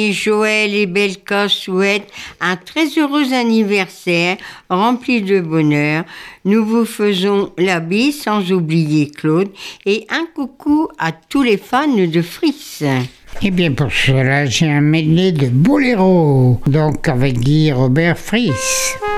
Et Joël et Belka souhaitent un très heureux anniversaire rempli de bonheur. Nous vous faisons la bise sans oublier Claude et un coucou à tous les fans de Friss. Eh bien pour cela, j'ai un medley de boléro, donc avec Guy Robert Friss.